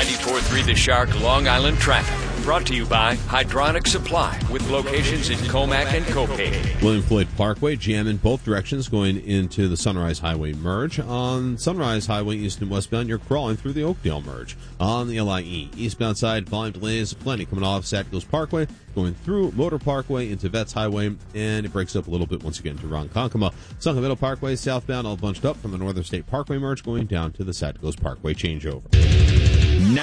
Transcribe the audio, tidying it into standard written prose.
94.3 The Shark, Long Island traffic. Brought to you by Hydronic Supply with locations in Comac and Copay. William Floyd Parkway, jam in both directions going into the Sunrise Highway merge. On Sunrise Highway east and westbound, you're crawling through the Oakdale merge. On the LIE eastbound side, volume delays plenty coming off Satgos Parkway, going through Motor Parkway into Vets Highway, and it breaks up a little bit once again to Ronkonkoma. Sunken Meadow Parkway southbound all bunched up from the Northern State Parkway merge going down to the Satgos Parkway changeover.